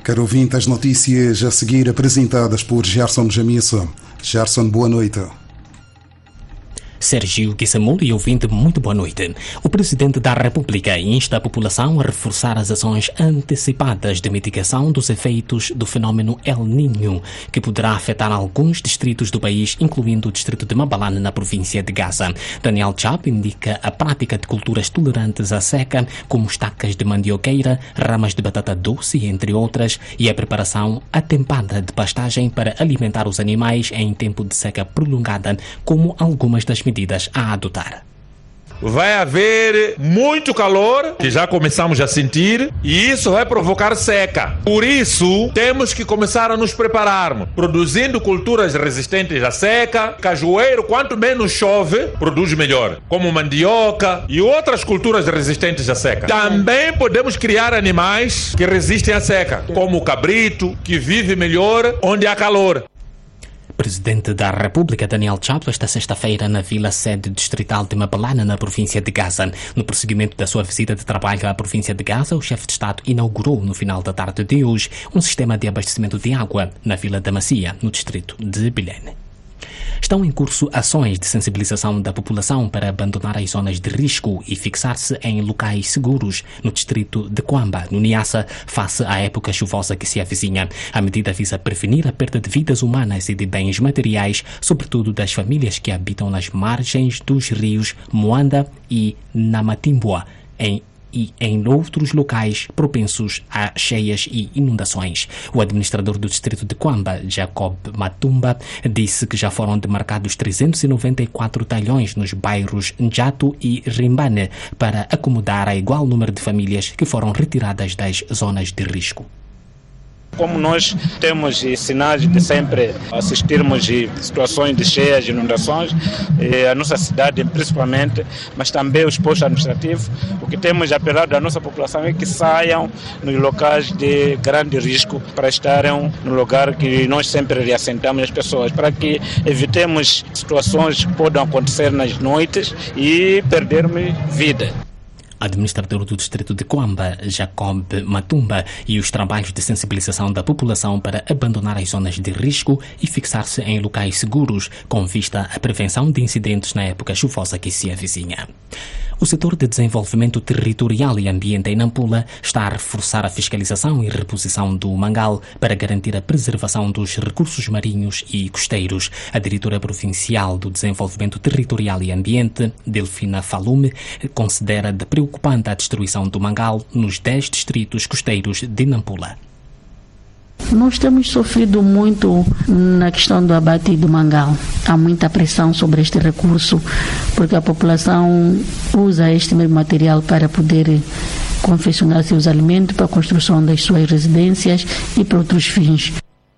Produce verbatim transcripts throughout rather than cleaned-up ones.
Caro ouvinte, as notícias a seguir apresentadas por Gerson Jamissa. Gerson, boa noite. Sérgio Guissamul e ouvinte, muito boa noite. O Presidente da República insta a população a reforçar as ações antecipadas de mitigação dos efeitos do fenómeno El Niño, que poderá afetar alguns distritos do país, incluindo o distrito de Mabalane, na província de Gaza. Daniel Chap indica a prática de culturas tolerantes à seca, como estacas de mandioqueira, ramas de batata doce, entre outras, e a preparação atempada de pastagem para alimentar os animais em tempo de seca prolongada, como algumas das medidas a adotar. Vai haver muito calor, que já começamos a sentir, e isso vai provocar seca. Por isso, temos que começar a nos prepararmos, produzindo culturas resistentes à seca. Cajueiro, quanto menos chove, produz melhor, como mandioca e outras culturas resistentes à seca. Também podemos criar animais que resistem à seca, como o cabrito, que vive melhor onde há calor. Presidente da República, Daniel Chapo, esta sexta-feira na Vila Sede Distrital de Mabalane, na província de Gaza. No prosseguimento da sua visita de trabalho à província de Gaza, o chefe de Estado inaugurou, no final da tarde de hoje, um sistema de abastecimento de água na Vila da Macia, no distrito de Bilene. Estão em curso ações de sensibilização da população para abandonar as zonas de risco e fixar-se em locais seguros no distrito de Quamba, no Niassa, face à época chuvosa que se avizinha. A medida visa prevenir a perda de vidas humanas e de bens materiais, sobretudo das famílias que habitam nas margens dos rios Moanda e Namatimbua, em e em outros locais propensos a cheias e inundações. O administrador do distrito de Quamba, Jacob Matumba, disse que já foram demarcados trezentos e noventa e quatro talhões nos bairros Njato e Rimbane para acomodar a igual número de famílias que foram retiradas das zonas de risco. Como nós temos sinais de sempre assistirmos a situações de cheias e inundações, a nossa cidade principalmente, mas também os postos administrativos, o que temos apelado à nossa população é que saiam nos locais de grande risco para estarem no lugar que nós sempre reassentamos as pessoas, para que evitemos situações que podem acontecer nas noites e perdermos vida. Administrador do distrito de Quamba, Jacob Matumba, e os trabalhos de sensibilização da população para abandonar as zonas de risco e fixar-se em locais seguros, com vista à prevenção de incidentes na época chuvosa que se avizinha. O setor de desenvolvimento territorial e ambiente em Nampula está a reforçar a fiscalização e reposição do mangal para garantir a preservação dos recursos marinhos e costeiros. A diretora provincial do Desenvolvimento Territorial e Ambiente, Delfina Falume, considera de preocupante a destruição do mangal nos dez distritos costeiros de Nampula. Nós temos sofrido muito na questão do abate do mangal. Há muita pressão sobre este recurso, porque a população usa este mesmo material para poder confeccionar seus alimentos, para a construção das suas residências e para outros fins.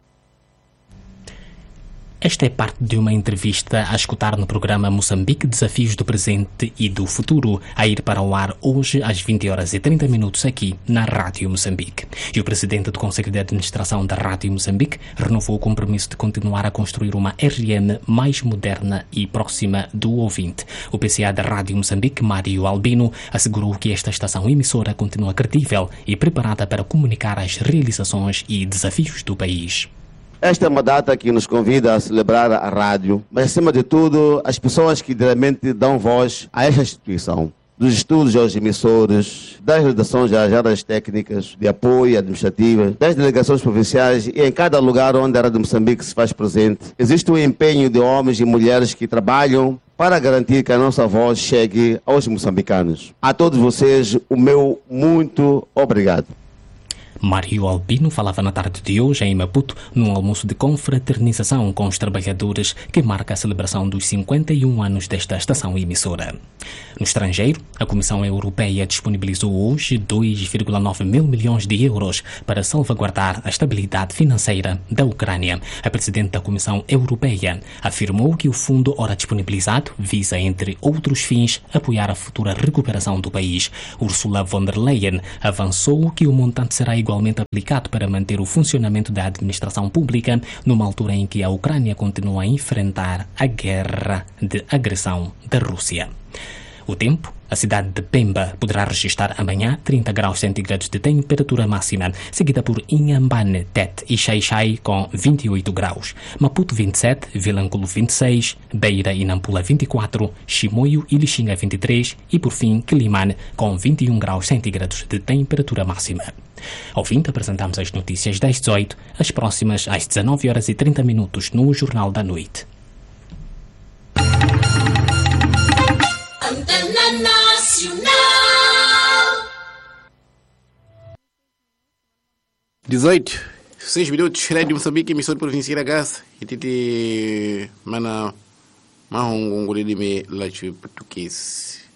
Esta é parte de uma entrevista a escutar no programa Moçambique Desafios do Presente e do Futuro, a ir para o ar hoje às vinte horas e trinta minutos aqui na Rádio Moçambique. E o presidente do Conselho de Administração da Rádio Moçambique renovou o compromisso de continuar a construir uma R M mais moderna e próxima do ouvinte. O P C A da Rádio Moçambique, Mário Albino, assegurou que esta estação emissora continua credível e preparada para comunicar as realizações e desafios do país. Esta é uma data que nos convida a celebrar a rádio, mas acima de tudo as pessoas que diretamente dão voz a esta instituição. Dos estudos aos emissores, das redações às áreas técnicas, de apoio administrativo, das delegações provinciais e em cada lugar onde a Rádio Moçambique se faz presente. Existe um empenho de homens e mulheres que trabalham para garantir que a nossa voz chegue aos moçambicanos. A todos vocês, o meu muito obrigado. Mário Albino falava na tarde de hoje em Maputo num almoço de confraternização com os trabalhadores que marca a celebração dos cinquenta e um anos desta estação emissora. No estrangeiro, a Comissão Europeia disponibilizou hoje dois vírgula nove mil milhões de euros para salvaguardar a estabilidade financeira da Ucrânia. A presidente da Comissão Europeia afirmou que o fundo ora disponibilizado visa, entre outros fins, apoiar a futura recuperação do país. Ursula von der Leyen avançou que o montante será igual igualmente aplicado para manter o funcionamento da administração pública numa altura em que a Ucrânia continua a enfrentar a guerra de agressão da Rússia. O tempo, A cidade de Pemba poderá registrar amanhã trinta graus centígrados de temperatura máxima, seguida por Inhambane, Tete e Xai-Xai com vinte e oito graus, Maputo vinte e sete, Vilanculo vinte e seis, Beira e Nampula vinte e quatro, Chimoio e Lixinga vinte e três e, por fim, Quelimane com vinte e um graus centígrados de temperatura máxima. Ao fim, apresentamos as notícias das dezoito, as próximas às dezanove horas e trinta minutos no Jornal da Noite. Antena Nacional. dezoito, seis minutos, Rádio Moçambique, emissora provincial da Gás, e titi mana mahongongole de me lacho português.